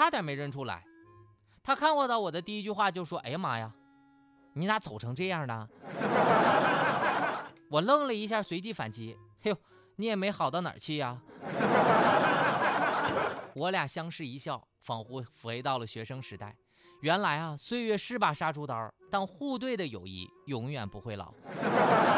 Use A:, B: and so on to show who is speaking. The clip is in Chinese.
A: 差点没认出来。他看到我的第一句话就说：“哎呀妈呀，你咋丑成这样呢？”我愣了一下，随即反击：“嘿呦，你也没好到哪儿去呀。”我俩相视一笑，仿佛回到了学生时代。原来啊，岁月是把杀猪刀，但互对的友谊永远不会老。